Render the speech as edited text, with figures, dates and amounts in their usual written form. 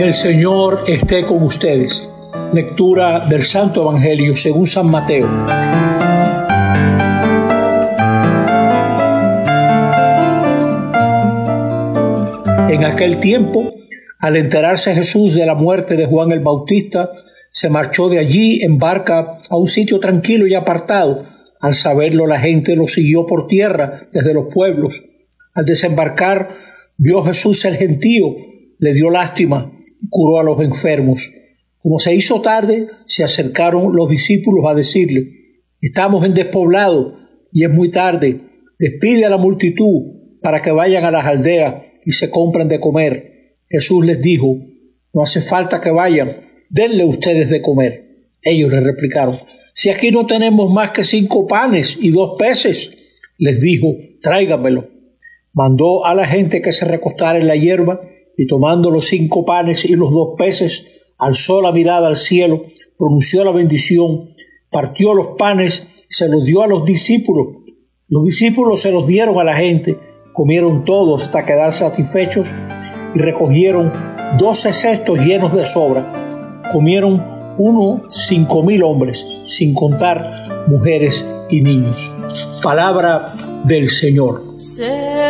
El Señor esté con ustedes. Lectura del Santo Evangelio según San Mateo. En aquel tiempo, al enterarse Jesús de la muerte de Juan el Bautista, se marchó de allí en barca a un sitio tranquilo y apartado. Al saberlo, la gente lo siguió por tierra desde los pueblos. Al desembarcar, vio Jesús el gentío, le dio lástima y curó a los enfermos. Como se hizo tarde, se acercaron los discípulos a decirle: «Estamos en despoblado y es muy tarde. Despide a la multitud para que vayan a las aldeas y se compren de comer». Jesús les dijo: «No hace falta que vayan, denle ustedes de comer». Ellos le replicaron: «Si aquí no tenemos más que 5 panes y 2 peces». Les dijo: «Tráiganmelo». Mandó a la gente que se recostara en la hierba y, tomando los 5 panes y los 2 peces, alzó la mirada al cielo, pronunció la bendición, partió los panes y se los dio a los discípulos. Los discípulos se los dieron a la gente, comieron todos hasta quedar satisfechos y recogieron 12 cestos llenos de sobra. Comieron 5.000 hombres, sin contar mujeres y niños. Palabra del Señor.